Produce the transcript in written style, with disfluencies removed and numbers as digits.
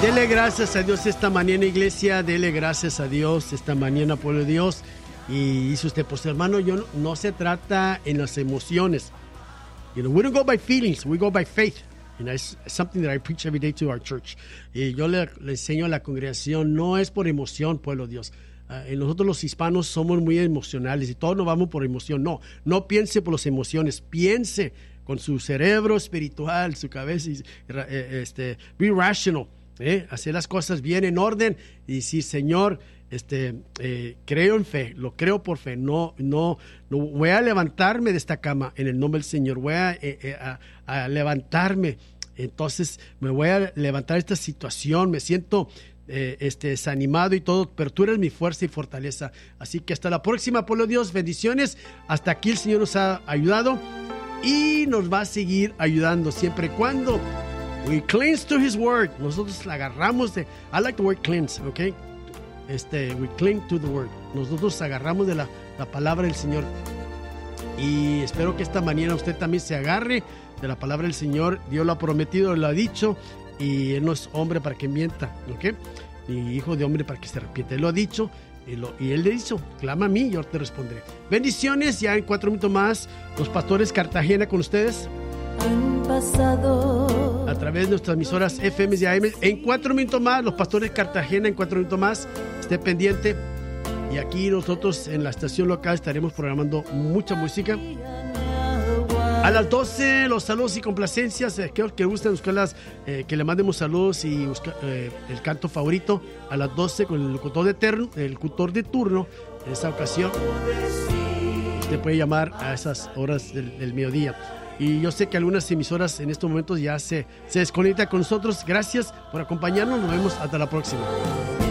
Dele gracias a Dios esta mañana, iglesia. Dele gracias a Dios esta mañana, pueblo de Dios. Y dice usted, pues hermano, no se trata en las emociones. We don't go by feelings, we go by faith. And it's something that I preach every day to our church. Y yo le enseño a la congregación, no es por emoción, pueblo de Dios. Nosotros los hispanos somos muy emocionales y todos nos vamos por emoción. No piense por las emociones, piense con su cerebro espiritual, su cabeza, be rational. Hacer las cosas bien en orden y decir, Señor, creo en fe, lo creo por fe, no voy a levantarme de esta cama en el nombre del Señor, voy a levantarme, entonces me voy a levantar de esta situación, me siento desanimado y todo, pero tú eres mi fuerza y fortaleza. Así que hasta la próxima, pueblo de Dios, bendiciones. Hasta aquí el Señor nos ha ayudado y nos va a seguir ayudando siempre y cuando we cleanse to His word. Nosotros la agarramos de, I like the word cleanse, okay? We cling to the word. Nosotros agarramos de la palabra del Señor. Y espero que esta mañana usted también se agarre de la palabra del Señor. Dios lo ha prometido, lo ha dicho. Y Él no es hombre para que mienta, ¿ok? Ni hijo de hombre para que se arrepiente. Él lo ha dicho. Y Él le dicho, clama a mí y yo te responderé. Bendiciones. Ya en 4 minutos más, los pastores Cartagena con ustedes. Han pasado a través de nuestras emisoras FM y AM. En 4 minutos más, los pastores Cartagena, en 4 minutos más, esté pendiente. Y aquí nosotros en la estación local estaremos programando mucha música. A las 12, los saludos y complacencias. Aquellos que gusten buscarlas, que le mandemos saludos y buscar el canto favorito. A las 12 con el locutor de turno. En esta ocasión, usted puede llamar a esas horas del mediodía. Y yo sé que algunas emisoras en estos momentos ya se desconectan con nosotros. Gracias por acompañarnos. Nos vemos hasta la próxima.